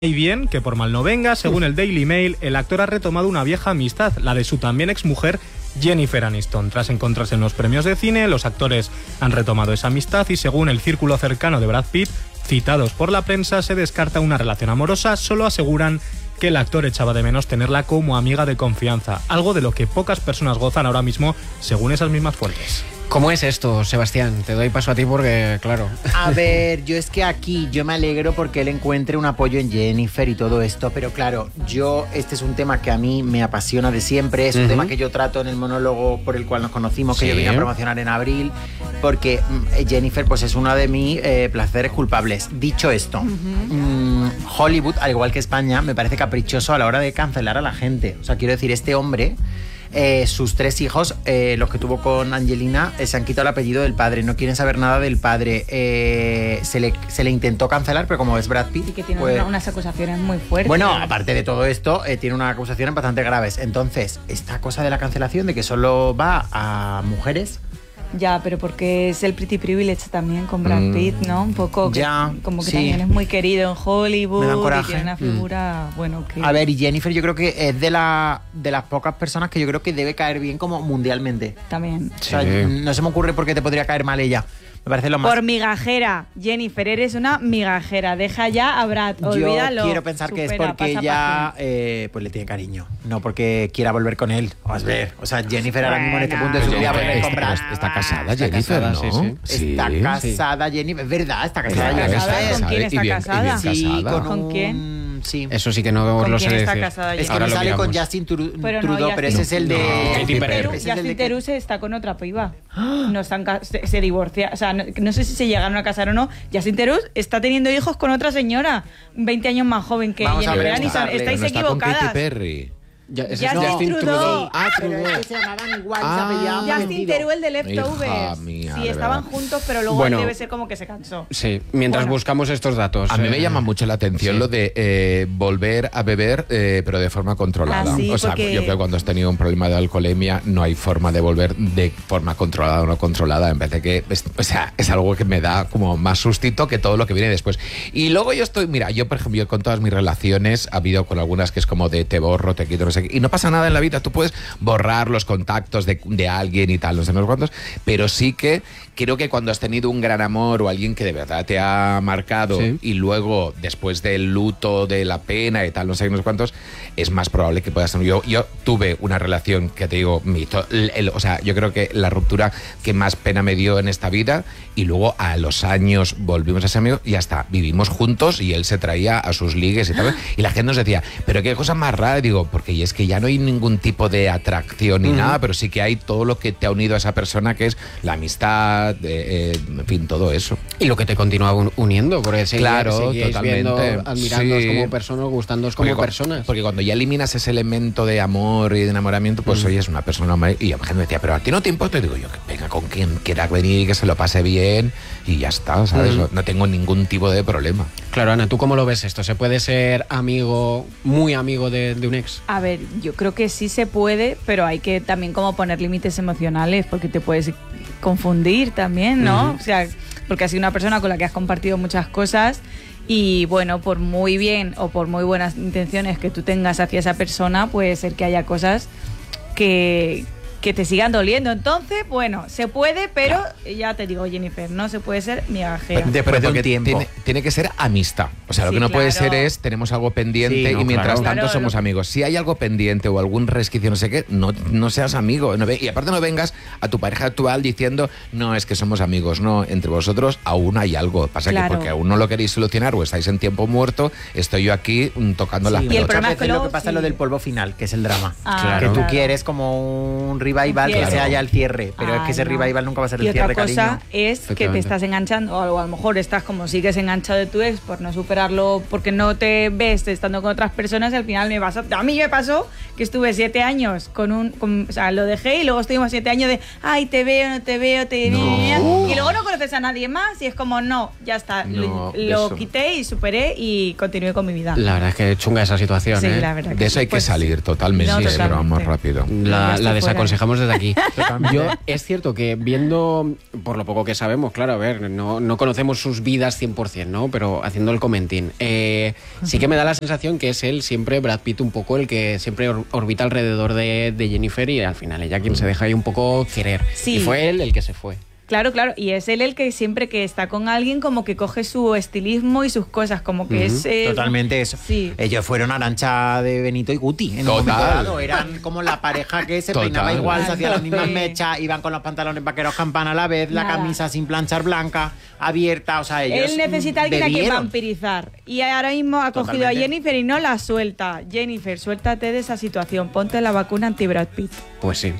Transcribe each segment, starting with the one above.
Y bien, que por mal no venga, según el Daily Mail, el actor ha retomado una vieja amistad, la de su también exmujer Jennifer Aniston. Tras encontrarse en los premios de cine, los actores han retomado esa amistad y según el círculo cercano de Brad Pitt, citados por la prensa, se descarta una relación amorosa, solo aseguran que el actor echaba de menos tenerla como amiga de confianza, algo de lo que pocas personas gozan ahora mismo, según esas mismas fuentes. ¿Cómo es esto, Sebastián? Te doy paso a ti porque, claro... A ver, yo es que aquí yo me alegro porque él encuentre un apoyo en Jennifer y todo esto, pero claro, este es un tema que a mí me apasiona de siempre, es un tema que yo trato en el monólogo por el cual nos conocimos, que yo vine a promocionar en abril, porque Jennifer pues es uno de mis placeres culpables. Dicho esto, Hollywood, al igual que España, me parece caprichoso a la hora de cancelar a la gente. O sea, quiero decir, este hombre... sus 3 hijos, los que tuvo con Angelina, se han quitado el apellido del padre, no quieren saber nada del padre. Se le intentó cancelar, pero como es Brad Pitt... Y que tiene pues, unas acusaciones muy fuertes. Bueno, aparte de todo esto, tiene unas acusaciones bastante graves. Entonces, esta cosa de la cancelación, de que solo va a mujeres... Ya, pero porque es el pretty privilege también con Brad Pitt, ¿no? Un poco, ya, como que también es muy querido en Hollywood. Me dan coraje. Y tiene una figura, bueno, que... A ver, y Jennifer yo creo que es de las pocas personas que yo creo que debe caer bien como mundialmente. También. O sea, no se me ocurre por qué te podría caer mal ella. Me parece lo más... Por migajera. Jennifer, eres una migajera. Deja ya a Brad, olvídalo. Yo quiero pensar que es porque ella pues le tiene cariño, no porque quiera volver con él. Vamos a ver. O sea, Jennifer ahora mismo en este punto de su vida volver con Brad. Está casada Jennifer, ¿no? Está casada Jennifer. Es verdad, está casada Jennifer. ¿Con quién está casada? Sí, ¿con quién? Sí. Eso sí que no lo sé decir. Casada, es que me sale con Justin Trudeau, pero ese es el de... Justin Theroux está con otra piba. No están se divorcia, o sea, no sé si se llegaron a casar o no. Justin Theroux está teniendo hijos con otra señora 20 años más joven que Jennifer Aniston. Estáis equivocadas. Con Katy Perry. Justin Trudeau. Trudeau. Se llamaban igual, se apellaban Justin Theroux, el de Leftovers. Sí, estaban juntos, pero luego debe ser como que se cansó. Sí, mientras buscamos estos datos. A mí me llama mucho la atención lo de volver a beber, pero de forma controlada. Sí, o sea, yo creo que cuando has tenido un problema de alcoholemia no hay forma de volver de forma controlada o no controlada. En vez de que, es algo que me da como más sustito que todo lo que viene después. Y luego yo por ejemplo, yo con todas mis relaciones, ha habido con algunas que es como de te borro, te quito, no sé. Y no pasa nada en la vida, tú puedes borrar los contactos de alguien y tal, no sé cuántos, pero sí que creo que cuando has tenido un gran amor o alguien que de verdad te ha marcado y luego después del luto, de la pena y tal, no sé cuántos, es más probable que puedas tener. Yo tuve una relación que te digo, o sea, yo creo que la ruptura que más pena me dio en esta vida y luego a los años volvimos a ser amigos y hasta vivimos juntos y él se traía a sus ligues y tal, y la gente nos decía, pero qué cosa más rara, digo, porque es que ya no hay ningún tipo de atracción ni nada, pero sí que hay todo lo que te ha unido a esa persona, que es la amistad, en fin, todo eso. Y lo que te continúa uniendo, porque totalmente. Admirándoos como personas, gustándoos como personas. Porque cuando ya eliminas ese elemento de amor y de enamoramiento, pues hoy es una persona... Y la gente me decía, pero a ti no te importa. Y digo yo, que venga con quien quiera venir y que se lo pase bien y ya está, ¿sabes? No tengo ningún tipo de problema. Claro, Ana, ¿tú cómo lo ves esto? ¿Se puede ser amigo, muy amigo de un ex? A ver, yo creo que sí se puede, pero hay que también como poner límites emocionales, porque te puedes confundir también, ¿no? O sea, porque has sido una persona con la que has compartido muchas cosas y bueno, por muy bien o por muy buenas intenciones que tú tengas hacia esa persona, puede ser que haya cosas que te sigan doliendo. Entonces, bueno, se puede, pero ya te digo, Jennifer, no se puede ser migajera. Después de un tiempo. Tiene que ser amistad. O sea, lo que no puede ser es, tenemos algo pendiente y mientras tanto somos amigos. Si hay algo pendiente o algún resquicio, no sé qué, no seas amigo. Y aparte no vengas a tu pareja actual diciendo, no, es que somos amigos. No, entre vosotros aún hay algo. Pasa que porque aún no lo queréis solucionar o estáis en tiempo muerto, estoy yo aquí tocando las pelotas. Y el problema es que lo que pasa es lo del polvo final, que es el drama. Que tú quieres como un revival que sea ya el cierre, pero es que ese revival nunca va a ser el cierre, cariño. Y otra cosa es que te estás enganchando, o a lo mejor estás como sigues enganchado de tu ex por no superarlo, porque no te ves estando con otras personas y al final a mí me pasó que estuve 7 años o sea, lo dejé y luego estuvimos 7 años de ay, te veo, no te veo, y luego no conoces a nadie más y es como no, ya está, lo quité y superé y continué con mi vida. La verdad es que chunga esa situación, sí, la verdad de eso hay que salir totalmente, pero vamos rápido. La desaconsejable aconsejamos desde aquí. Yo, es cierto que viendo, por lo poco que sabemos, claro, a ver, no conocemos sus vidas 100%, ¿no? Pero haciendo el comentín, sí que me da la sensación que es él siempre, Brad Pitt, un poco el que siempre orbita alrededor de Jennifer y al final ella quien se deja ahí un poco querer. Sí. Y fue él el que se fue. Claro, y es él el que siempre que está con alguien como que coge su estilismo y sus cosas, como que es... Totalmente eso. Sí. Ellos fueron Arantxa de Benito y Guti. En un momento dado. Eran como la pareja que se peinaba igual, se hacían las mismas mechas, iban con los pantalones vaqueros campana a la vez, la camisa sin planchar blanca, abierta, o sea, ellos Él necesita a alguien a quien bebieron. vampirizar. Y ahora mismo ha cogido a Jennifer y no la suelta. Jennifer, suéltate de esa situación, ponte la vacuna anti-Brad Pitt. Pues sí.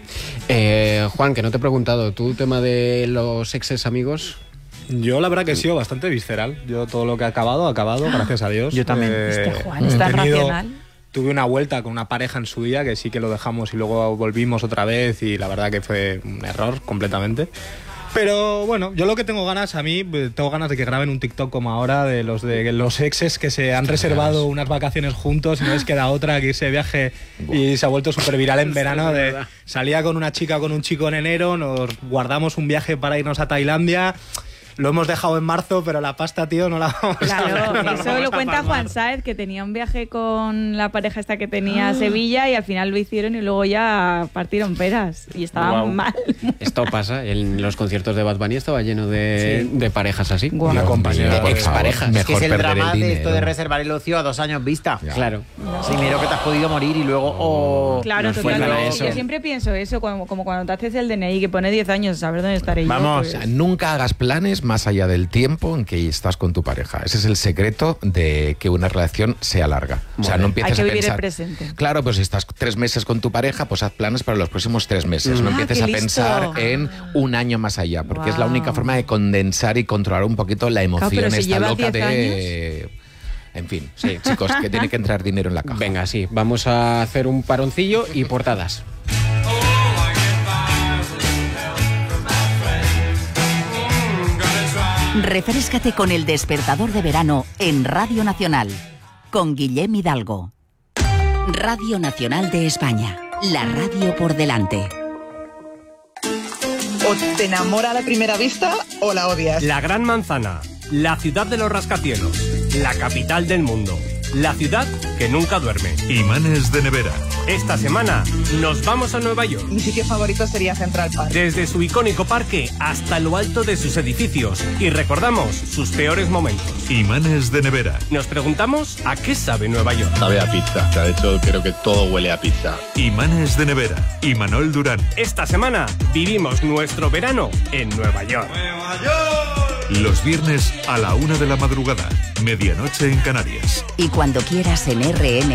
Juan, que no te he preguntado, ¿tú tema de los exes amigos? Yo la verdad que he sido bastante visceral. Yo todo lo que ha acabado, gracias a Dios. Yo también. Juan es tan racional. Tuve una vuelta con una pareja en su día que sí que lo dejamos y luego volvimos otra vez y la verdad que fue un error completamente. Pero bueno, yo lo que tengo ganas de que graben un TikTok como ahora de los exes que se han reservado unas vacaciones juntos y no les queda otra que irse de viaje y se ha vuelto súper viral en verano. Salía con una chica o con un chico en enero, nos guardamos un viaje para irnos a Tailandia. Lo hemos dejado en marzo, pero la pasta, tío, no la vamos Claro, eso lo cuenta Juan Sáez, que tenía un viaje con la pareja esta que tenía a Sevilla y al final lo hicieron y luego ya partieron peras y estaban mal. Esto pasa, en los conciertos de Bad Bunny estaba lleno de parejas así. Guau. Una compañera, de exparejas. Es que Mejor es el perder drama el de esto dinero. de reservar el ocio a 2 años vista. Claro. Primero que te has podido morir y luego... Claro, nos fuerzan a totalmente. eso. Yo siempre pienso eso, como cuando te haces el DNI, que pone 10 años, saber dónde estaré Vamos, yo. O sea, nunca hagas planes más allá del tiempo en que estás con tu pareja. Ese es el secreto de que una relación sea larga. O sea, no empieces Hay que a vivir el pensar. presente. Claro, pues si estás 3 meses con tu pareja, pues haz planes para los próximos 3 meses. No empieces qué a listo. pensar en un año más allá, porque es la Guau. única forma de condensar y controlar un poquito la emoción pero si esta llevas loca 10 de... En fin, sí, chicos, que tiene que entrar dinero en la caja. Venga, sí, vamos a hacer un paroncillo y portadas. Refréscate con El Despertador de Verano en Radio Nacional, con Guillem Hidalgo. Radio Nacional de España, la radio por delante. O te enamora a la primera vista o la odias. La Gran Manzana, la ciudad de los rascacielos, la capital del mundo, la ciudad que nunca duerme. Imanes de nevera. Esta semana nos vamos a Nueva York. Mi sitio favorito sería Central Park. Desde su icónico parque hasta lo alto de sus edificios y recordamos sus peores momentos. Imanes de nevera. Nos preguntamos a qué sabe Nueva York. Sabe a pizza. De hecho, creo que todo huele a pizza. Imanes de nevera. Imanol Durán. Esta semana vivimos nuestro verano en Nueva York. Los viernes a la 1 de la madrugada. Medianoche en Canarias. Y cuando quieras en RN.